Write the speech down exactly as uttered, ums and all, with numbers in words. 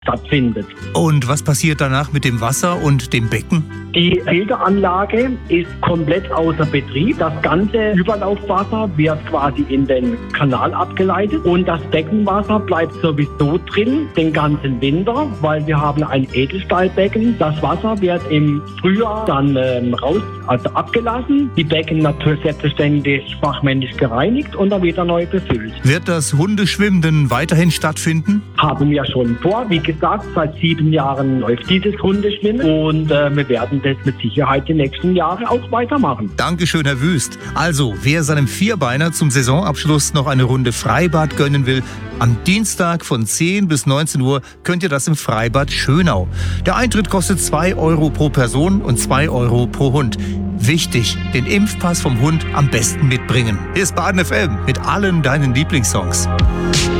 stattfindet. Und was passiert danach mit dem Wasser und dem Becken? Die Filteranlage ist komplett außer Betrieb. Das ganze Überlaufwasser wird quasi in den Kanal abgeleitet und das Beckenwasser bleibt sowieso drin den ganzen Winter, weil wir haben ein Edelstahlbecken. Das Wasser wird im Frühjahr dann ähm, raus, also abgelassen. Die Becken natürlich selbstverständlich fachmännisch gereinigt und dann wieder neu befüllt. Wird das Hundeschwimmen denn weiterhin stattfinden? Haben wir schon vor. Wie gesagt, seit sieben Jahren läuft dieses Hundeschwimmen und äh, wir werden das mit Sicherheit die nächsten Jahre auch weitermachen. Dankeschön, Herr Wüst. Also, wer seinem Vierbeiner zum Saisonabschluss noch eine Runde Freibad gönnen will, am Dienstag von zehn bis neunzehn Uhr könnt ihr das im Freibad Schönau. Der Eintritt kostet zwei Euro pro Person und zwei Euro pro Hund. Wichtig, den Impfpass vom Hund am besten mitbringen. Hier ist Baden F M mit allen deinen Lieblingssongs.